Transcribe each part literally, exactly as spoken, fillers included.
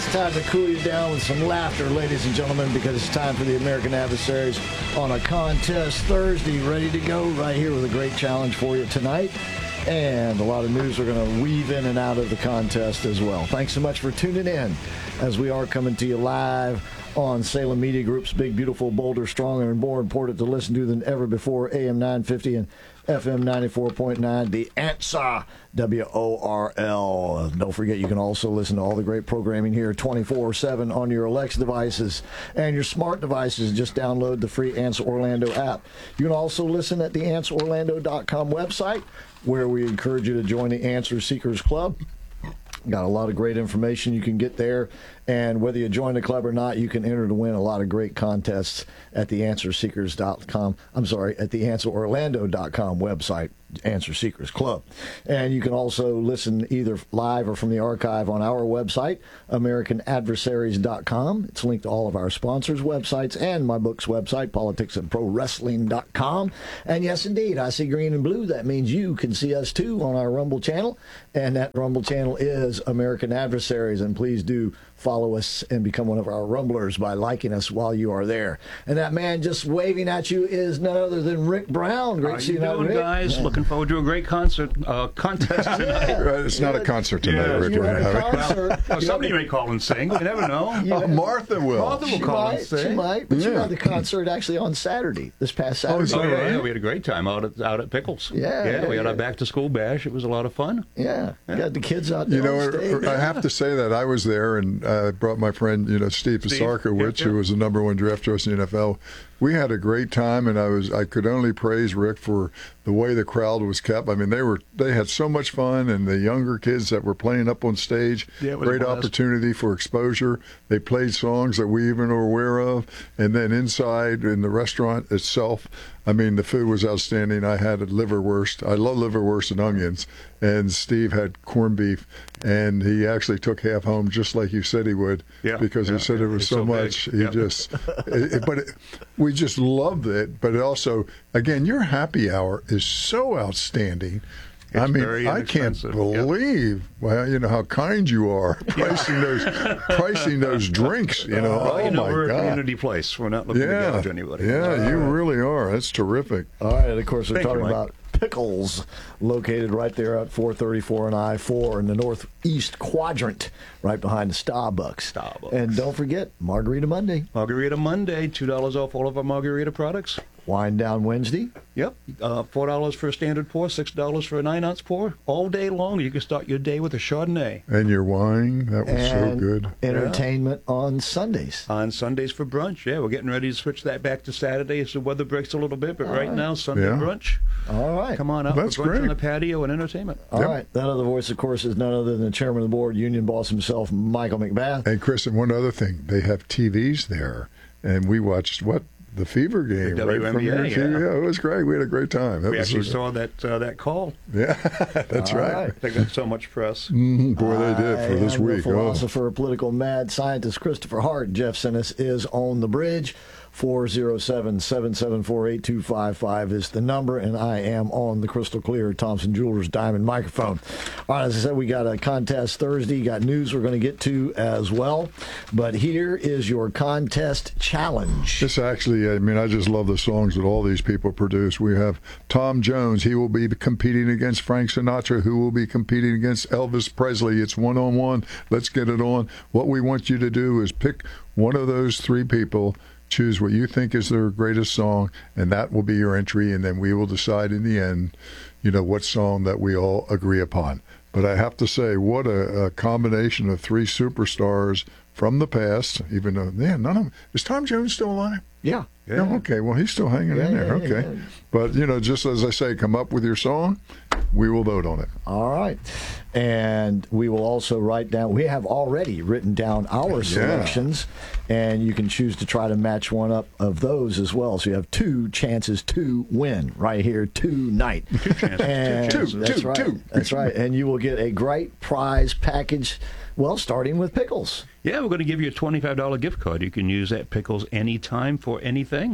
it's time to cool you down with some laughter, ladies and gentlemen, because it's time for the American Adversaries on a Contest Thursday. Ready to go right here with a great challenge for you tonight. And a lot of news we're going to weave in and out of the contest as well. Thanks so much for tuning in as we are coming to you live on Salem Media Group's big, beautiful, bolder, stronger, and more important to listen to than ever before, A M nine fifty and F M ninety-four point nine, The Answer, W O R L. Don't forget, you can also listen to all the great programming here twenty-four seven on your Alexa devices and your smart devices. Just download the free Answer Orlando app. You can also listen at the answer orlando dot com website, where we encourage you to join the Answer Seekers Club. Got a lot of great information you can get there, and whether you join the club or not, you can enter to win a lot of great contests at the answer seekers dot com. I'm sorry, at the answer orlando dot com website, Answer Seekers Club. And you can also listen either live or from the archive on our website, american adversaries dot com. It's linked to all of our sponsors' websites and my book's website, politics and pro wrestling dot com. And yes, indeed, I see green and blue. That means you can see us too on our Rumble channel, and that Rumble channel is American Adversaries. And please do follow us and become one of our Rumblers by liking us while you are there. And that man just waving at you is none other than Rick Brown. Great How to see you you now, doing, Rick. guys? Yeah. Looking forward to a great concert uh, contest tonight. Right, it's not a concert tonight, Yeah, Rick. You We're had gonna a have it. concert. Well, somebody may call and sing. You never know. Yeah. Oh, Martha will. Martha will She call and might, sing. she might, but you Yeah. had the concert actually on Saturday, this past Oh, Saturday. is Oh, that yeah, right? yeah, we had a great time out at out at Pickles. Yeah, yeah, we had yeah. our back-to-school bash. It was a lot of fun. Yeah, got the kids out there You know, on stage. I have to say that I was there and I uh, brought my friend, you know, Steve Steve, Pisarkowicz, yeah, yeah. who was the number one draft choice in the N F L. We had a great time, and I was I could only praise Rick for the way the crowd was kept. I mean, they were they had so much fun, and the younger kids that were playing up on stage, Yeah, it was a great blast. opportunity for exposure. They played songs that we even were aware of, and then inside in the restaurant itself, I mean, the food was outstanding. I had a liverwurst. I love liverwurst and onions, and Steve had corned beef, and he actually took half home just like you said he would, Yeah, because yeah, he said it was it's so so big. much. He Yep. just, it, it- but it, we just loved it. But it also, again, your happy hour is so outstanding. I It's mean, very I can't inexpensive. Yep. believe, well, you know, how kind you are pricing those, pricing those drinks. You know, Well, oh you know, my we're a God. community place. We're not looking to Yeah, gouge anybody. yeah, you really are. That's terrific. All right, and of course, we're Thank you, talking Mike. about Pickles, located right there at four thirty-four and I four in the northeast quadrant, right behind the Starbucks. Starbucks. And don't forget, Margarita Monday, Margarita Monday, two dollars off all of our margarita products. Wine Down Wednesday. Yep, uh, four dollars for a standard pour, six dollars for a nine-ounce pour. All day long, you can start your day with a Chardonnay. And your wine, that was so And good. entertainment on Sundays. On Sundays for brunch, yeah, we're getting ready to switch that back to Saturday as the weather breaks a little bit, but right now, Sunday Yeah. brunch. All right. Come on out That's for brunch on great. the patio and entertainment. All Yep. right. That other voice, of course, is none other than the chairman of the board, union boss himself, Michael McBath. And Chris, and one other thing, they have T Vs there, and we watched what the Fever game The right from W N B A, your T V. yeah. Yeah, it was great. We had a great time. That We was actually so- saw that uh, that call. Yeah, that's All right. right. They got so much press. Mhm, boy, they did for I this am week. The Oh. philosopher, political mad scientist Christopher Hart. Jeff Sinnis is on the bridge. four oh seven, seven seven four, eight two five five is the number, and I am on the crystal clear Thompson Jewelers Diamond microphone. All right, as I said, we got a contest Thursday. Got news we're going to get to as well. But here is your contest challenge. This actually, I mean, I just love the songs that all these people produce. We have Tom Jones. He will be competing against Frank Sinatra, who will be competing against Elvis Presley. It's one-on-one. Let's get it on. What we want you to do is pick one of those three people, choose what you think is their greatest song, and that will be your entry, and then we will decide in the end, you know, what song that we all agree upon. But I have to say, what a, a combination of three superstars from the past, even though, man, none of them. Is Tom Jones still alive? Yeah. Yeah. Oh, okay. Well, he's still hanging Yeah, in there. yeah, yeah, okay. yeah. But, you know, just as I say, come up with your song. We will vote on it. All right. And we will also write down, we have already written down our selections, and you can choose to try to match one up of those as well. So you have two chances to win right here tonight. Two chances. And two chances. that's Two, right. two. That's right. And you will get a great prize package, well, starting with Pickles. Yeah, we're going to give you a twenty-five dollars gift card. You can use that Pickles anytime for anything.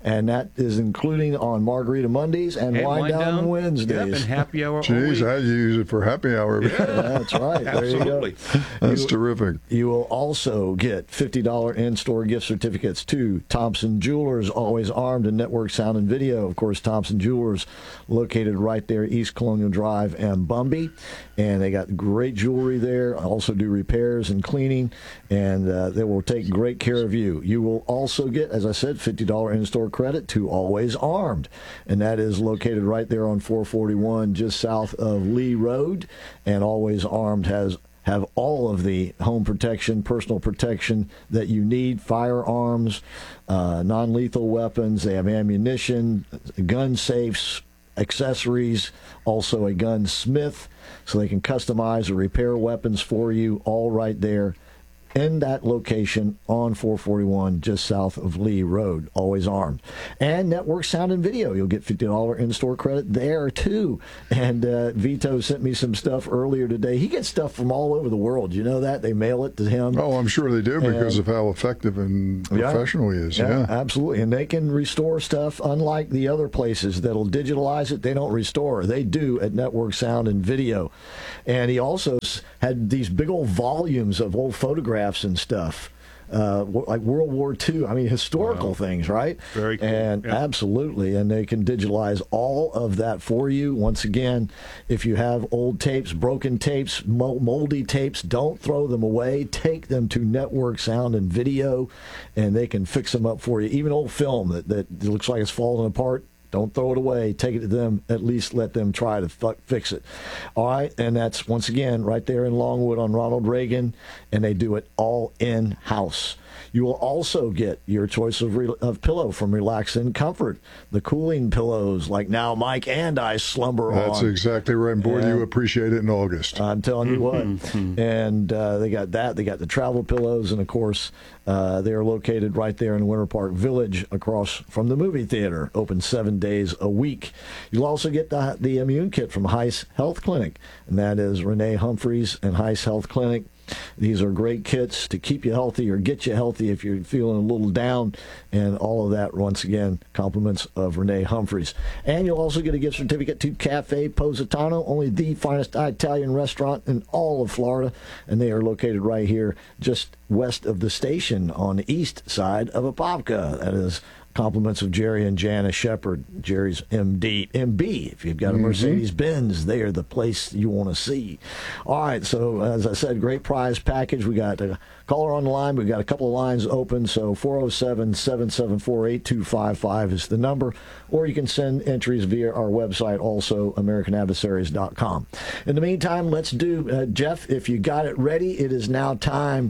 and that is including on Margarita Mondays and Hey, Wine, Wine Down, Down. Wednesdays. Yep, and happy hour all Jeez, week. I use it for happy hour. That's right. There you go. Absolutely. That's You- terrific. You will also get fifty dollars in-store gift certificates to Thompson Jewelers, always armed in network sound and video. Of course, Thompson Jewelers, located right there, East Colonial Drive and Bumby. And they got great jewelry there, also do repairs and cleaning, and uh, they will take great care of you. You will also get, as I said, fifty dollars in-store credit to Always Armed, and that is located right there on four forty-one, just south of Lee Road. And Always Armed has have all of the home protection, personal protection that you need, firearms, uh, non-lethal weapons. They have ammunition, gun safes, accessories, also a gunsmith, so they can customize or repair weapons for you, all right there in that location on four forty-one, just south of Lee Road, Always Armed. And Network Sound and Video, you'll get fifty dollars in-store credit there, too. And uh, Vito sent me some stuff earlier today. He gets stuff from all over the world. You know that? They mail it to him. Oh, I'm sure they do because And- of how effective and Yeah. professional he is. Yeah. Absolutely. And they can restore stuff, unlike the other places that'll digitalize it. They don't restore. They do at Network Sound and Video. And he also s- had these big old volumes of old photographs and stuff. Uh, w- like World War Two. I mean, historical Wow. things, right? Very cool. And Yeah. absolutely. And they can digitalize all of that for you. Once again, if you have old tapes, broken tapes, mo- moldy tapes, don't throw them away. Take them to Network Sound and Video, and they can fix them up for you. Even old film that, that looks like it's falling apart, don't throw it away. Take it to them. At least let them try to fu- fix it. All right. And that's, once again, right there in Longwood on Ronald Reagan. And they do it all in-house. You will also get your choice of, re- of pillow from Relax and Comfort. The cooling pillows like Now Mike and I slumber That's on. exactly right. And boy, Yeah. you appreciate it in August. I'm telling you what. And uh, they got that. They got the travel pillows. And, of course, uh, they are located right there in Winter Park Village across from the movie theater, open seven days a week. You'll also get the, the immune kit from Heiss Health Clinic, and that is Renee Humphreys and Heiss Health Clinic. These are great kits to keep you healthy or get you healthy if you're feeling a little down, and all of that, once again, compliments of Renee Humphreys. And you'll also get a gift certificate to Cafe Positano, only the finest Italian restaurant in all of Florida, and they are located right here just west of the station on the east side of Apopka. That is compliments of Jerry and Janice Shepard. Jerry's M D, M B. If you've got a Mercedes-Benz, they are the place you want to see. All right, so as I said, great prize package. We got a caller on the line. We've got a couple of lines open, so four oh seven, seven seven four, eight two five five is the number, or you can send entries via our website, also American Adversaries dot com. In the meantime, let's do, uh, Jeff, if you got it ready, it is now time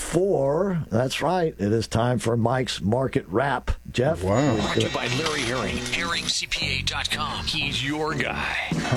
for, that's right, it is time for Mike's Market Wrap. Jeff? Wow. Brought to you by Larry Herring, herring c p a dot com. He's your guy.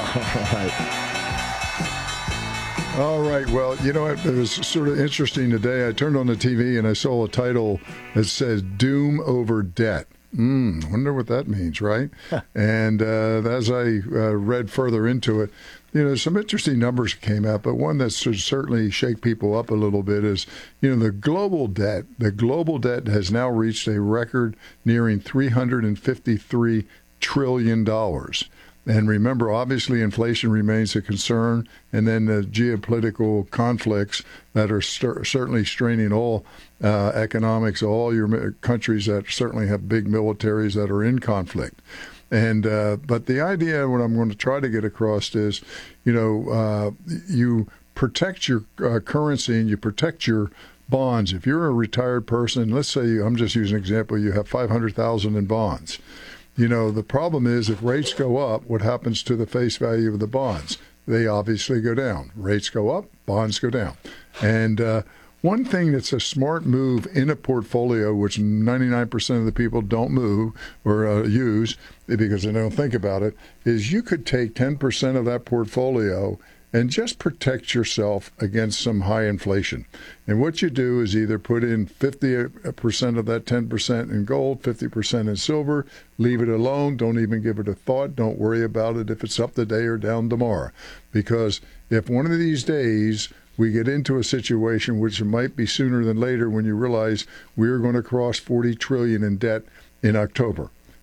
All right. Well, you know what? It was sort of interesting today. I turned on the T V and I saw a title that says Doom Over Debt. Mm, wonder what that means, right? And uh, as I uh, read further into it, you know, some interesting numbers came out, but one that should certainly shake people up a little bit is, you know, the global debt. The global debt has now reached a record nearing three hundred fifty-three trillion dollars. And remember, obviously, inflation remains a concern, and then the geopolitical conflicts that are st- certainly straining all uh, economics, all your countries that certainly have big militaries that are in conflict. And uh, but the idea, what I'm going to try to get across is, you know, uh, you protect your uh, currency and you protect your bonds. If you're a retired person, let's say you, I'm just using an example, you have five hundred thousand in bonds. You know, the problem is if rates go up, what happens to the face value of the bonds? They obviously go down. Rates go up, bonds go down. And uh, one thing that's a smart move in a portfolio, which ninety-nine percent of the people don't move or uh, use because they don't think about it, is you could take ten percent of that portfolio and just protect yourself against some high inflation. And what you do is either put in fifty percent of that ten percent in gold, fifty percent in silver, leave it alone, don't even give it a thought, don't worry about it if it's up today or down tomorrow. Because if one of these days we get into a situation, which might be sooner than later, when you realize we're going to cross forty trillion dollars in debt in October.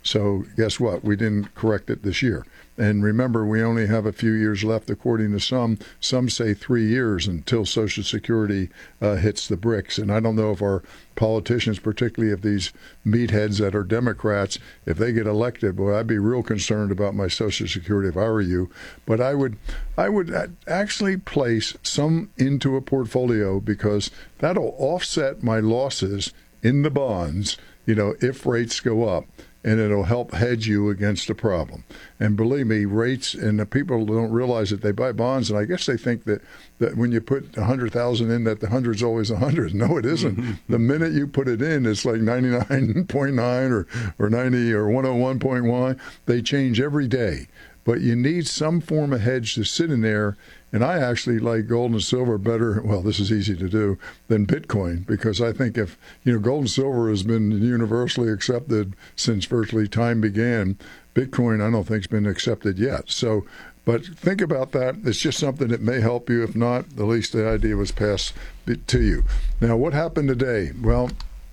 So guess what? We didn't correct it this year. And remember, we only have a few years left, according to some. Some say three years until Social Security uh, hits the bricks. And I don't know if our politicians, particularly if these meatheads that are Democrats, if they get elected, boy, I'd be real concerned about my Social Security if I were you. But I would, I would actually place some into a portfolio because that'll offset my losses in the bonds, you know, if rates go up. And it'll help hedge you against a problem. And believe me, rates, and the people don't realize that they buy bonds, and I guess they think that, that when you put one hundred thousand in, that the hundred's always one hundred. No, it isn't. The minute you put it in, it's like ninety-nine point nine or, or ninety or one oh one point one. They change every day. But you need some form of hedge to sit in there. And I actually like gold and silver better, well, this is easy to do, than Bitcoin, because I think if, you know, gold and silver has been universally accepted since virtually time began. Bitcoin, I don't think, has been accepted yet. So, but think about that. It's just something that may help you. If not, at least the idea was passed to you. Now, what happened today? Well,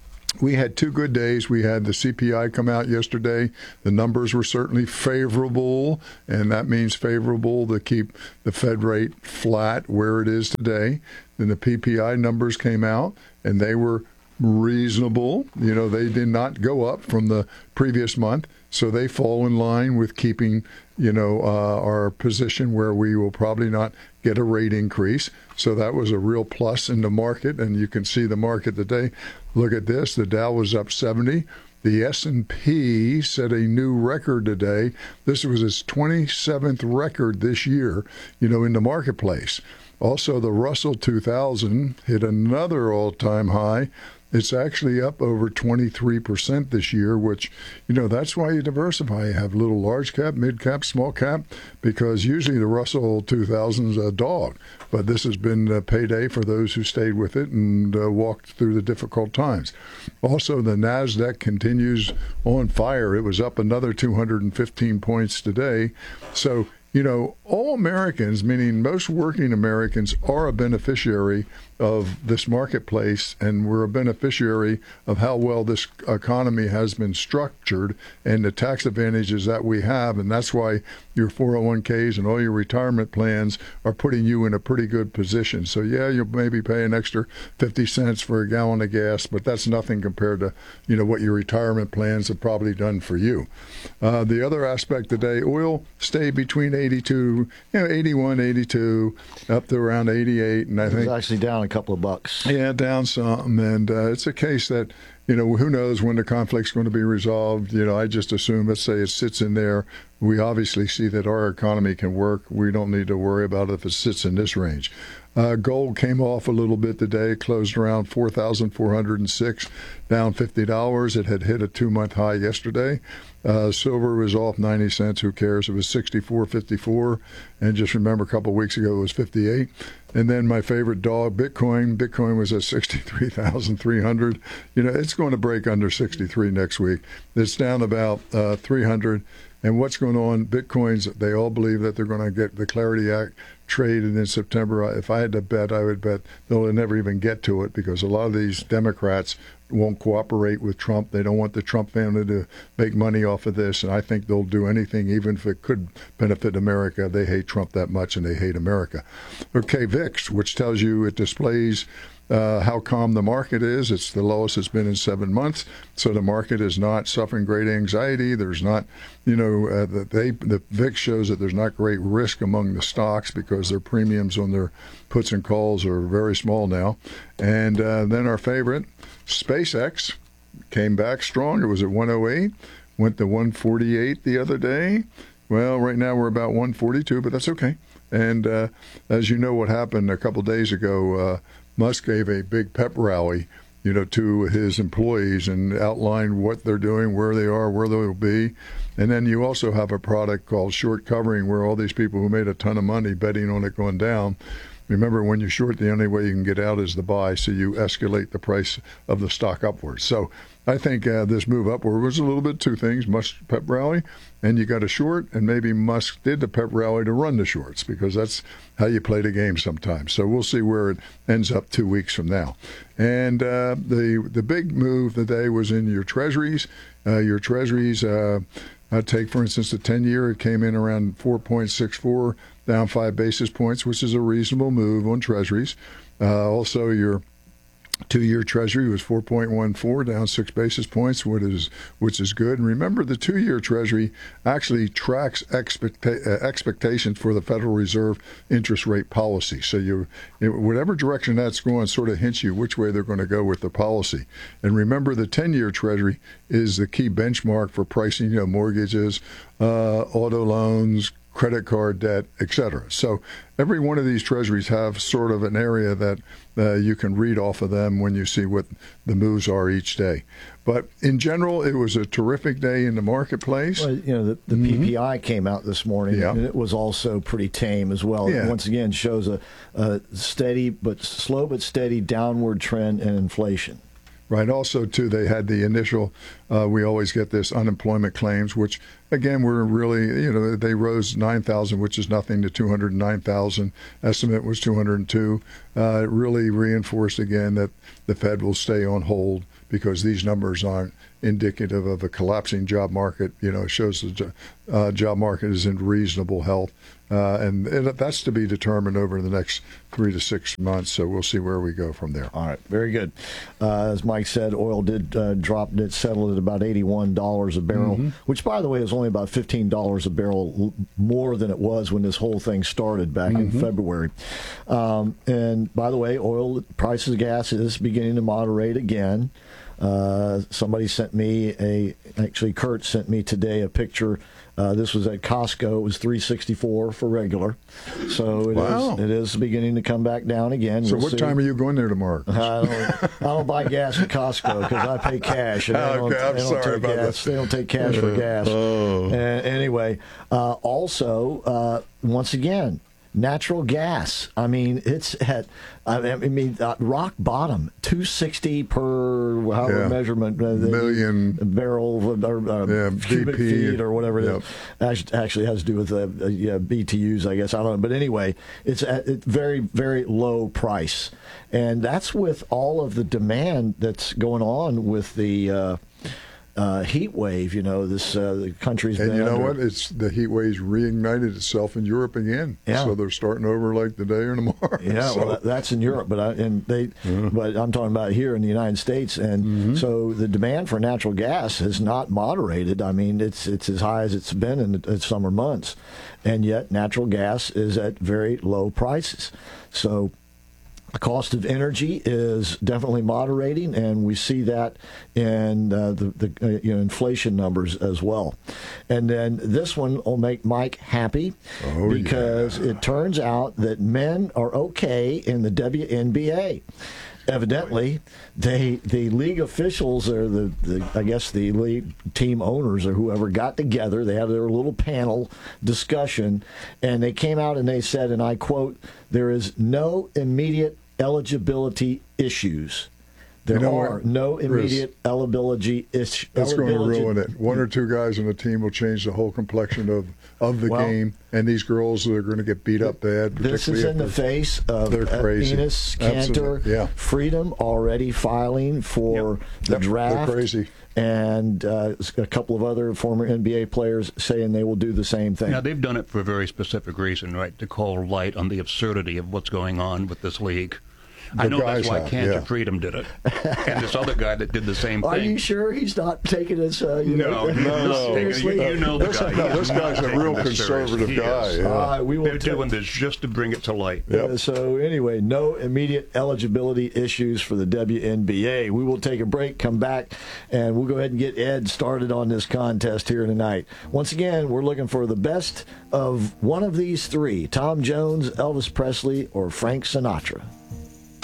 we had two good days. We had the C P I come out yesterday. The numbers were certainly favorable, and that means favorable to keep the Fed rate flat where it is today. Then the P P I numbers came out, and they were reasonable. You know, they did not go up from the previous month, so they fall in line with keeping, you know, uh, our position where we will probably not get a rate increase. So that was a real plus in the market, and you can see the market today. Look at this. The Dow was up seventy. The S and P set a new record today. This was its twenty-seventh record this year, you know, in the marketplace. Also, the Russell two thousand hit another all-time high. It's actually up over twenty-three percent this year, which, you know, that's why you diversify. You have little large cap, mid cap, small cap, because usually the Russell two thousand is a dog. But this has been a payday for those who stayed with it and uh, walked through the difficult times. Also, the NASDAQ continues on fire. It was up another two hundred fifteen points today. So, you know, all Americans, meaning most working Americans, are a beneficiary of this marketplace, and we're a beneficiary of how well this economy has been structured and the tax advantages that we have. And that's why your four oh one k's and all your retirement plans are putting you in a pretty good position. So, yeah, you'll maybe pay an extra fifty cents for a gallon of gas, but that's nothing compared to, you know, what your retirement plans have probably done for you. Uh, the other aspect today, oil stayed between eighty-two, you know, eighty-one, eighty-two, up to around eighty-eight. And I It think was actually down a couple of bucks. Yeah, down some, and uh, it's a case that, you know, who knows when the conflict's going to be resolved. You know, I just assume, let's say it sits in there. We obviously see that our economy can work. We don't need to worry about it if it sits in this range. Uh, gold came off a little bit today, closed around four thousand four hundred six, down fifty dollars. It had hit a two-month high yesterday. Uh, silver was off ninety cents. Who cares? It was sixty-four fifty-four. And just remember, a couple of weeks ago, it was fifty-eight. And then my favorite dog, Bitcoin. Bitcoin was at sixty-three thousand three hundred. You know, it's going to break under sixty-three next week. It's down about uh, three hundred. And what's going on? Bitcoins, they all believe that they're going to get the Clarity Act traded in September. If I had to bet, I would bet they'll never even get to it, because a lot of these Democrats won't cooperate with Trump. They don't want the Trump family to make money off of this, and I think they'll do anything, even if it could benefit America. They hate Trump that much, and they hate America. Okay, V I X, which tells you, it displays Uh, how calm the market is. It's the lowest it's been in seven months. So the market is not suffering great anxiety. There's not, you know, uh, the, they, the V I X shows that there's not great risk among the stocks because their premiums on their puts and calls are very small now. And uh, then our favorite, SpaceX, came back strong. It was at one oh eight, went to one forty-eight the other day. Well, right now we're about one forty-two, but that's okay. And uh, as you know, what happened a couple days ago, uh, Musk gave a big pep rally, you know, to his employees and outlined what they're doing, where they are, where they'll be. And then you also have a product called short covering, where all these people who made a ton of money betting on it going down, remember, when you short, the only way you can get out is the buy, so you escalate the price of the stock upwards. So I think uh, this move upward was a little bit two things: Musk pep rally, and you got a short, and maybe Musk did the pep rally to run the shorts, because that's how you play the game sometimes. So we'll see where it ends up two weeks from now. And uh, the the big move today was in your treasuries. Uh, your treasuries, uh, uh, take for instance the ten-year, it came in around four point six four, down five basis points, which is a reasonable move on treasuries. Uh, also, your two-year Treasury was four point one four, down six basis points, which is which is good. And remember, the two-year Treasury actually tracks expecta- uh, expectations for the Federal Reserve interest rate policy. So you, whatever direction that's going, sort of hints you which way they're going to go with the policy. And remember, the ten-year Treasury is the key benchmark for pricing, you know, mortgages, uh, auto loans, credit card debt, et cetera. So every one of these treasuries have sort of an area that uh, you can read off of them when you see what the moves are each day. But in general, it was a terrific day in the marketplace. Well, you know, the, the mm-hmm. P P I came out this morning, yeah. and it was also pretty tame as well. Yeah. It once again shows a, a steady but slow but steady downward trend in inflation. Right. Also, too, they had the initial, uh, we always get this unemployment claims, which, again, were really, you know, they rose nine thousand, which is nothing, to two hundred nine thousand. Estimate was two hundred two. Uh, it really reinforced, again, that the Fed will stay on hold, because these numbers aren't indicative of a collapsing job market. You know, it shows the uh, job market is in reasonable health. Uh, and it, that's to be determined over the next three to six months. So we'll see where we go from there. All right, very good. Uh, as Mike said, oil did uh, drop. It settled at about eighty-one dollars a barrel, mm-hmm. which, by the way, is only about fifteen dollars a barrel more than it was when this whole thing started back mm-hmm. in February. Um, and by the way, oil prices of gas is beginning to moderate again. Uh, somebody sent me a, actually Kurt sent me today a picture. Uh, this was at Costco. It was three sixty-four for regular. So it wow. is it is beginning to come back down again. So we'll what see. time are you going there tomorrow? I don't, I don't buy gas at Costco because I pay cash. And they don't, okay, I'm they don't sorry take about gas. that. They don't take cash for gas. Oh. Uh, anyway, uh, also, uh, once again, natural gas. I mean, it's at, I mean, uh, rock bottom, two sixty per however yeah. measurement, uh, the million barrel or uh, yeah, cubic B P feet or whatever it yep. is. Actually has to do with uh, uh, yeah, B T Us, I guess. I don't know. But anyway, it's at a very, very low price. And that's with all of the demand that's going on with the uh, Uh, heat wave, you know, this uh, the country's and been you know under. what? It's the heat wave's reignited itself in Europe again. Yeah. So they're starting over like today or tomorrow. Yeah, so. well, that, that's in Europe, but I, and they, yeah. but I'm talking about here in the United States, and mm-hmm. so the demand for natural gas has not moderated. I mean, it's it's as high as it's been in the in summer months, and yet natural gas is at very low prices. So the cost of energy is definitely moderating, and we see that in uh, the, the uh, you know, inflation numbers as well. And then this one will make Mike happy oh, because yeah. it turns out that men are okay in the W N B A. Evidently, they the league officials or the, the I guess the league team owners or whoever got together. They had their little panel discussion, and they came out and they said, and I quote, "There is no immediate eligibility issues." There you know are what, no immediate eligibility issues. That's going to ruin it. One or two guys on the team will change the whole complexion of, of the well, game, and these girls are going to get beat up bad. This is in the face of they're crazy. Enes Kanter, yeah. Freedom already filing for yep. the yep. draft. They're crazy. And uh, a couple of other former N B A players saying they will do the same thing. Now, they've done it for a very specific reason, right? To call light on the absurdity of what's going on with this league. The I know that's why have, Cantor yeah. Freedom did it. And this other guy that did the same Are thing. Are you sure he's not taking this? Uh, you no, know, no, no. seriously? You, you know the this, guy. No, this guy's a real this conservative guy. Yeah. Uh, we They're t- doing this just to bring it to light. Yep. Uh, so anyway, no immediate eligibility issues for the W N B A. We will take a break, come back, and we'll go ahead and get Ed started on this contest here tonight. Once again, we're looking for the best of one of these three: Tom Jones, Elvis Presley, or Frank Sinatra.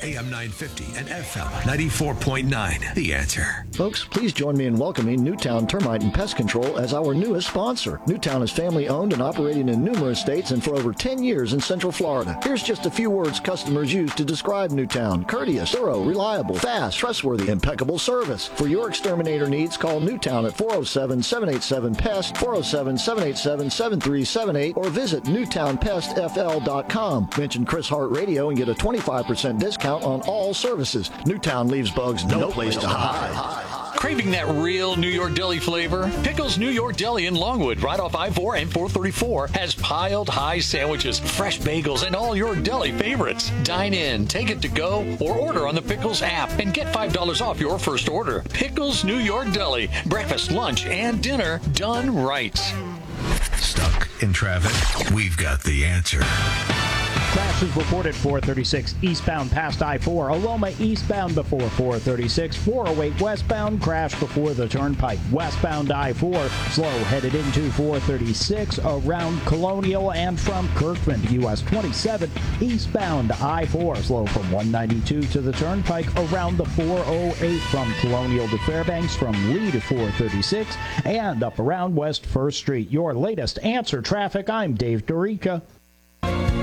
A M nine fifty and F M ninety-four point nine. The Answer. Folks, please join me in welcoming Newtown Termite and Pest Control as our newest sponsor. Newtown is family-owned and operating in numerous states and for over ten years in Central Florida. Here's just a few words customers use to describe Newtown. Courteous, thorough, reliable, fast, trustworthy, impeccable service. For your exterminator needs, call Newtown at four oh seven, seven eight seven, P E S T, four oh seven, seven eight seven, seven three seven eight, or visit newtown pest f l dot com. Mention Chris Hart Radio and get a twenty-five percent discount on all services. Newtown leaves bugs no, no place to hide. Craving that real New York deli flavor? Pickles New York Deli in Longwood, right off I four and four thirty-four, has piled high sandwiches, fresh bagels, and all your deli favorites. Dine in, take it to go, or order on the Pickles app and get five dollars off your first order. Pickles New York Deli. Breakfast, lunch, and dinner done right. Stuck in traffic? We've got the answer. Crash is reported four thirty-six eastbound past I four. Aloma eastbound before four thirty-six. four oh eight westbound. Crash before the turnpike. Westbound I four. Slow headed into four thirty-six around Colonial and from Kirkman. U S twenty-seven eastbound I four. Slow from one ninety-two to the turnpike around the four oh eight from Colonial to Fairbanks. From Lee to four thirty-six and up around West first Street. Your latest Answer Traffic. I'm Dave Dorica.